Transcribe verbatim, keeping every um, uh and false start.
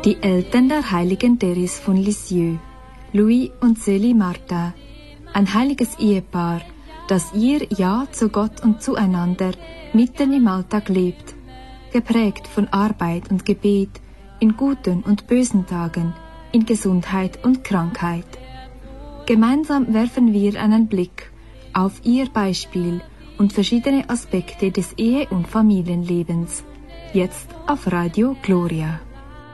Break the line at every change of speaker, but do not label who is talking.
Die Eltern der heiligen Therese von Lisieux, Louis und Célie Martin, ein heiliges Ehepaar, das ihr Ja zu Gott und zueinander mitten im Alltag lebt, geprägt von Arbeit und Gebet, in guten und bösen Tagen, in Gesundheit und Krankheit. Gemeinsam werfen wir einen Blick auf ihr Beispiel und verschiedene Aspekte des Ehe- und Familienlebens. Jetzt auf Radio Gloria.